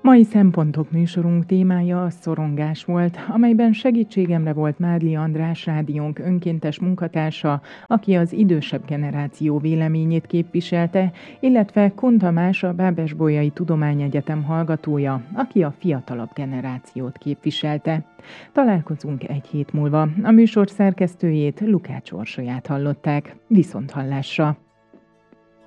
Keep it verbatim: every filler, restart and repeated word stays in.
Mai Szempontok műsorunk témája a szorongás volt, amelyben segítségemre volt Mádli András, rádiónk önkéntes munkatársa, aki az idősebb generáció véleményét képviselte, illetve Kun Tamás, a Bábesbolyai Tudományegyetem hallgatója, aki a fiatalabb generációt képviselte. Találkozunk egy hét múlva. A műsor szerkesztőjét, Lukács Orsolyát hallották. Viszonthallásra!